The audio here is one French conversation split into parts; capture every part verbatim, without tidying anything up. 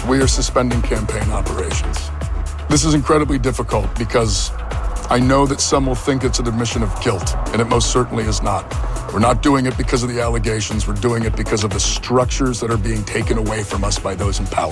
we are suspending campaign operations. This is incredibly difficult because I know that some will think it's an admission of guilt, and it most certainly is not. We're not doing it because of the allegations. We're doing it because of the structures that are being taken away from us by those in power.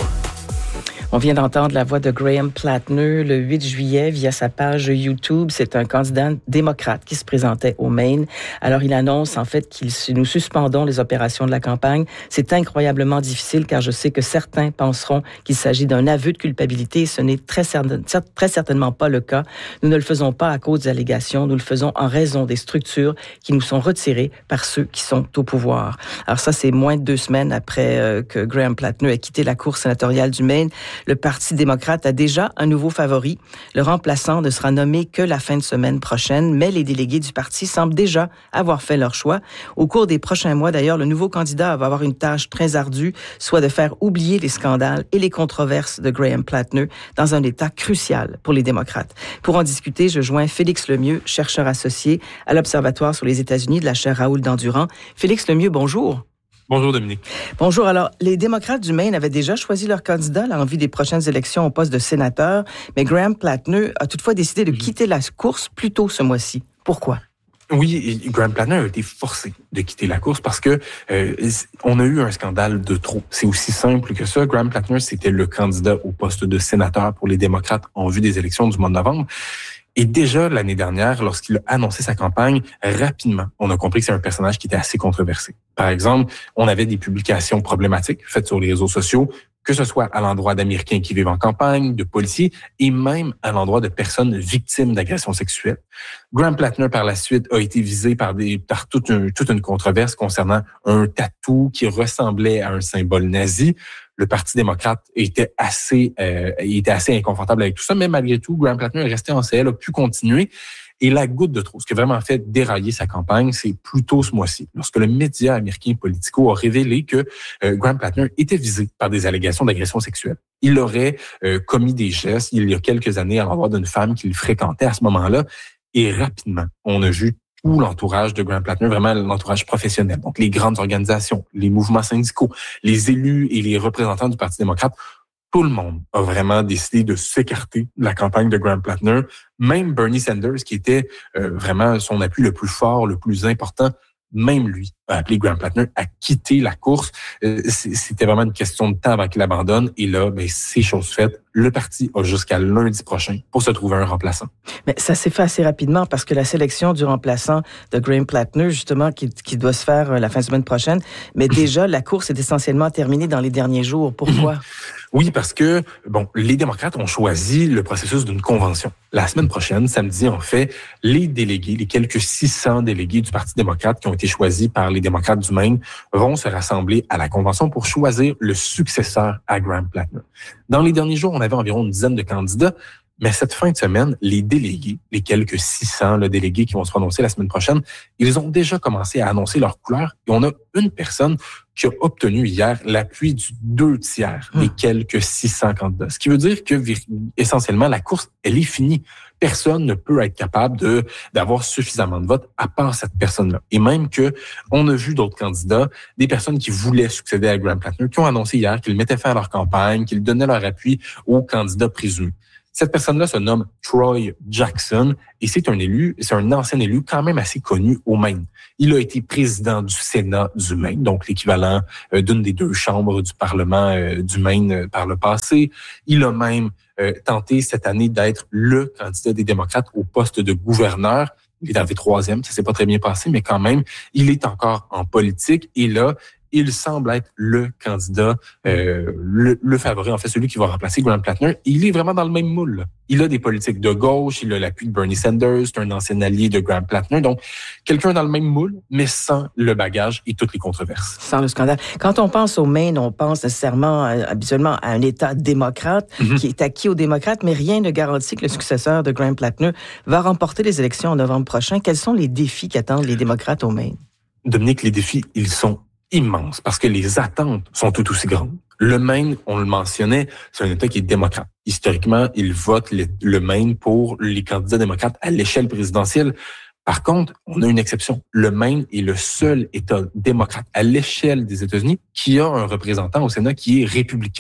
On vient d'entendre la voix de Graham Plattner le huit juillet via sa page YouTube. C'est un candidat démocrate qui se présentait au Maine. Alors, il annonce en fait qu'il nous suspendons les opérations de la campagne. C'est incroyablement difficile car je sais que certains penseront qu'il s'agit d'un aveu de culpabilité. Ce n'est très, certain, très certainement pas le cas. Nous ne le faisons pas à cause des allégations. Nous le faisons en raison des structures qui nous sont retirées par ceux qui sont au pouvoir. Alors ça, c'est moins de deux semaines après euh, que Graham Plattner ait quitté la course sénatoriale du Maine. Le Parti démocrate a déjà un nouveau favori. Le remplaçant ne sera nommé que la fin de semaine prochaine, mais les délégués du parti semblent déjà avoir fait leur choix. Au cours des prochains mois, d'ailleurs, le nouveau candidat va avoir une tâche très ardue, soit de faire oublier les scandales et les controverses de Graham Plattner dans un état crucial pour les démocrates. Pour en discuter, je joins Félix Lemieux, chercheur associé à l'Observatoire sur les États-Unis de la chaire Raoul Dandurand. Félix Lemieux, bonjour. Bonjour Dominique. Bonjour. Alors, les démocrates du Maine avaient déjà choisi leur candidat là, en vue des prochaines élections au poste de sénateur, mais Graham Plattner a toutefois décidé de quitter la course plus tôt ce mois-ci. Pourquoi? Oui, Graham Plattner a été forcé de quitter la course parce que euh, on a eu un scandale de trop. C'est aussi simple que ça. Graham Plattner, c'était le candidat au poste de sénateur pour les démocrates en vue des élections du mois de novembre. Et déjà, l'année dernière, lorsqu'il a annoncé sa campagne, rapidement, on a compris que c'est un personnage qui était assez controversé. Par exemple, on avait des publications problématiques faites sur les réseaux sociaux, que ce soit à l'endroit d'Américains qui vivent en campagne, de policiers, et même à l'endroit de personnes victimes d'agressions sexuelles. Graham Plattner, par la suite, a été visé par, des, par toute, une, toute une controverse concernant un tatou qui ressemblait à un symbole nazi. Le Parti démocrate était assez, euh, était assez inconfortable avec tout ça, mais malgré tout, Graham Plattner est resté en C L, a pu continuer. Et la goutte de trop, ce qui a vraiment fait dérailler sa campagne, c'est plus tôt ce mois-ci, lorsque le média américain Politico a révélé que euh, Graham Plattner était visé par des allégations d'agression sexuelle. Il aurait euh, commis des gestes il y a quelques années à l'endroit d'une femme qu'il fréquentait à ce moment-là. Et rapidement, on a vu tout l'entourage de Graham Plattner, vraiment l'entourage professionnel. Donc, les grandes organisations, les mouvements syndicaux, les élus et les représentants du Parti démocrate, tout le monde a vraiment décidé de s'écarter de la campagne de Graham Plattner. Même Bernie Sanders, qui était euh, vraiment son appui le plus fort, le plus important, même lui a appelé Graham Plattner à quitter la course. Euh, c'était vraiment une question de temps avant qu'il abandonne. Et là, ben, c'est chose faite. Le parti a jusqu'à lundi prochain pour se trouver un remplaçant. Mais ça s'est fait assez rapidement parce que la sélection du remplaçant de Graham Plattner, justement, qui, qui doit se faire la fin de semaine prochaine, mais déjà, la course est essentiellement terminée dans les derniers jours. Pourquoi? Oui, parce que, bon, les démocrates ont choisi le processus d'une convention. La semaine prochaine, samedi, en fait, les délégués, les quelques six cents délégués du Parti démocrate qui ont été choisis par les démocrates du Maine vont se rassembler à la convention pour choisir le successeur à Graham Plattner. Dans les derniers jours, on avait environ une dizaine de candidats, mais cette fin de semaine, les délégués, les quelques six cents là, délégués qui vont se prononcer la semaine prochaine, ils ont déjà commencé à annoncer leur couleur et on a une personne qui a obtenu hier l'appui du deux tiers des quelques six cents candidats. Ce qui veut dire que, essentiellement, la course, elle est finie. Personne ne peut être capable de d'avoir suffisamment de votes à part cette personne-là. Et même que on a vu d'autres candidats, des personnes qui voulaient succéder à Graham Plattner, qui ont annoncé hier qu'ils mettaient fin à leur campagne, qu'ils donnaient leur appui aux candidats présumés. Cette personne-là se nomme Troy Jackson et c'est un élu, c'est un ancien élu quand même assez connu au Maine. Il a été président du Sénat du Maine, donc l'équivalent d'une des deux chambres du Parlement du Maine par le passé. Il a même euh, tenté cette année d'être le candidat des démocrates au poste de gouverneur. Il est arrivé troisième, ça s'est pas très bien passé, mais quand même, il est encore en politique et là, il semble être le candidat, euh, le, le favori, en fait, celui qui va remplacer Graham Plattner. Il est vraiment dans le même moule. Là. Il a des politiques de gauche, il a l'appui de Bernie Sanders, c'est un ancien allié de Graham Plattner. Donc, quelqu'un dans le même moule, mais sans le bagage et toutes les controverses. Sans le scandale. Quand on pense au Maine, on pense nécessairement, euh, habituellement, à un État démocrate mm-hmm. qui est acquis aux démocrates, mais rien ne garantit que le successeur de Graham Plattner va remporter les élections en novembre prochain. Quels sont les défis qu'attendent les démocrates au Maine? Dominique, les défis, ils sont immense parce que les attentes sont tout aussi grandes. Le Maine, on le mentionnait, c'est un État qui est démocrate. Historiquement, il vote le, le Maine pour les candidats démocrates à l'échelle présidentielle. Par contre, on a une exception. Le Maine est le seul État démocrate à l'échelle des États-Unis qui a un représentant au Sénat qui est républicain.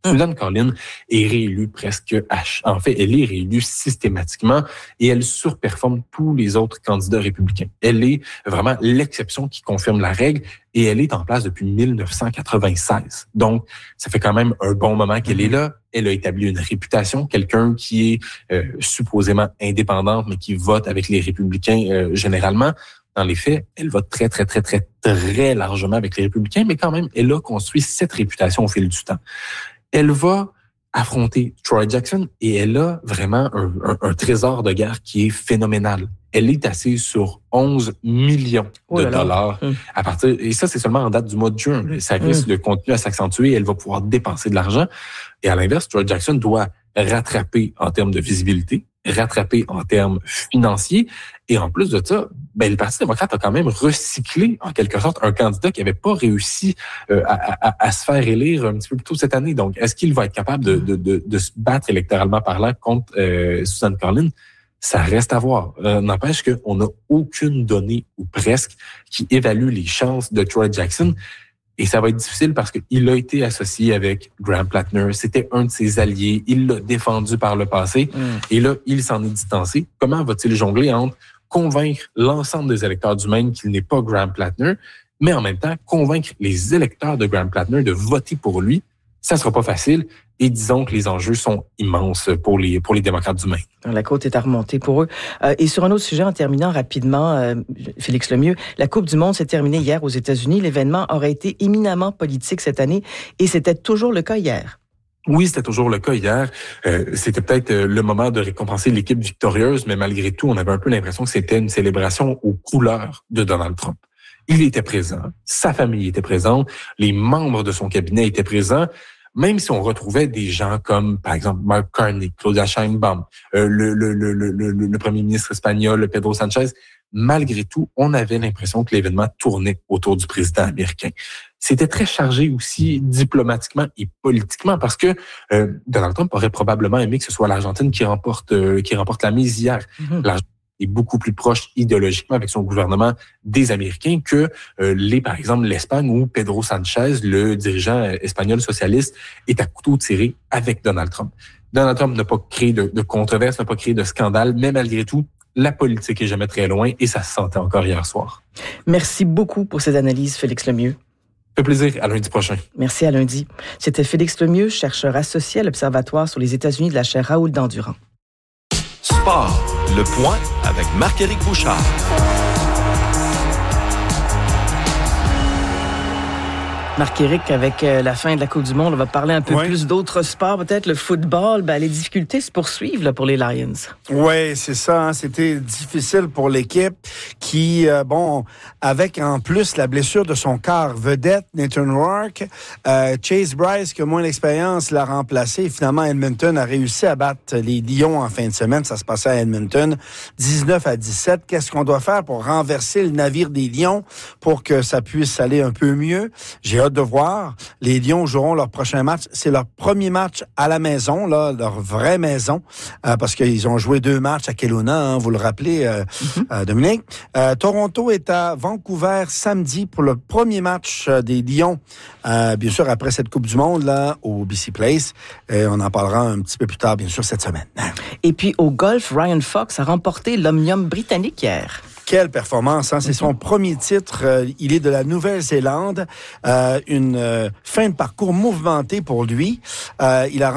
Susan Collins est réélue presque, à, en fait, elle est réélue systématiquement et elle surperforme tous les autres candidats républicains. Elle est vraiment l'exception qui confirme la règle et elle est en place depuis dix-neuf cent quatre-vingt-seize. Donc, ça fait quand même un bon moment qu'elle est là. Elle a établi une réputation, quelqu'un qui est euh, supposément indépendante, mais qui vote avec les républicains euh, généralement. Dans les faits, elle vote très, très, très, très, très largement avec les républicains, mais quand même, elle a construit cette réputation au fil du temps. Elle va affronter Troy Jackson et elle a vraiment un, un, un trésor de guerre qui est phénoménal. Elle est assise sur onze millions oh de là là. dollars Hum. à partir, et ça, c'est seulement en date du mois de juin. Ça risque hum. de continuer à s'accentuer. Elle va pouvoir dépenser de l'argent. Et à l'inverse, Troy Jackson doit rattraper en termes de visibilité, rattraper en termes financiers. Et en plus de ça, ben, le Parti démocrate a quand même recyclé, en quelque sorte, un candidat qui n'avait pas réussi euh, à, à, à se faire élire un petit peu plus tôt cette année. Donc, est-ce qu'il va être capable de, de, de, de se battre électoralement parlant contre euh, Susan Collins? Ça reste à voir. Euh, n'empêche qu'on n'a aucune donnée, ou presque, qui évalue les chances de Troy Jackson. Et ça va être difficile parce qu'il a été associé avec Graham Plattner. C'était un de ses alliés. Il l'a défendu par le passé. Mm. Et là, il s'en est distancé. Comment va-t-il jongler entre convaincre l'ensemble des électeurs du Maine qu'il n'est pas Graham Plattner, mais en même temps, convaincre les électeurs de Graham Plattner de voter pour lui? Ça sera pas facile. Et disons que les enjeux sont immenses pour les pour les démocrates du Maine. La côte est à remonter pour eux. Euh, et sur un autre sujet, en terminant rapidement, euh, Félix Lemieux, la Coupe du monde s'est terminée hier aux États-Unis. L'événement aurait été éminemment politique cette année et c'était toujours le cas hier. Oui, c'était toujours le cas hier. Euh, c'était peut-être le moment de récompenser l'équipe victorieuse, mais malgré tout, on avait un peu l'impression que c'était une célébration aux couleurs de Donald Trump. Il était présent, sa famille était présente, les membres de son cabinet étaient présents. Même si on retrouvait des gens comme, par exemple, Mark Carney, Claudia Sheinbaum, euh, le, le, le, le, le, le premier ministre espagnol, Pedro Sanchez, malgré tout, on avait l'impression que l'événement tournait autour du président américain. C'était très chargé aussi diplomatiquement et politiquement parce que euh, Donald Trump aurait probablement aimé que ce soit l'Argentine qui remporte euh, qui remporte la mise hier. Mm-hmm. L'Argentine est beaucoup plus proche idéologiquement avec son gouvernement des Américains que euh, les, par exemple, l'Espagne où Pedro Sanchez, le dirigeant espagnol socialiste, est à couteau tiré avec Donald Trump. Donald Trump n'a pas créé de, de controverse, n'a pas créé de scandale, mais malgré tout, la politique est jamais très loin et ça se sentait encore hier soir. Merci beaucoup pour ces analyses, Félix Lemieux. Ça fait plaisir. À lundi prochain. Merci, à lundi. C'était Félix Lemieux, chercheur associé à l'Observatoire sur les États-Unis de la chaire Raoul Dandurand. Sport, le point avec Marc-Éric Bouchard. Marc-Éric, avec la fin de la Coupe du monde, on va parler un peu oui. plus d'autres sports, peut-être le football. Ben, les difficultés se poursuivent là, pour les Lions. Oui, c'est ça. Hein, c'était difficile pour l'équipe qui, euh, bon, avec en plus la blessure de son quart vedette, Nathan Rourke, euh, Chase Bryce, qui a moins d'expérience, l'a remplacé. Finalement, Edmonton a réussi à battre les Lions en fin de semaine. Ça se passait à Edmonton, dix-neuf à dix-sept. Qu'est-ce qu'on doit faire pour renverser le navire des Lions pour que ça puisse aller un peu mieux? J'ai hâte de voir. Les Lions joueront leur prochain match. C'est leur premier match à la maison, là, leur vraie maison, euh, parce qu'ils ont joué deux matchs à Kelowna, hein, vous le rappelez, euh, mm-hmm. euh, Dominique. Euh, Toronto est à Vancouver samedi pour le premier match euh, des Lions, euh, bien sûr, après cette Coupe du monde, là, au B C Place. Et on en parlera un petit peu plus tard, bien sûr, cette semaine. Et puis, au golf, Ryan Fox a remporté l'Omnium britannique hier. Quelle performance, hein? C'est son premier titre. Euh, il est de la Nouvelle-Zélande. Euh, une euh, fin de parcours mouvementée pour lui. Euh, il a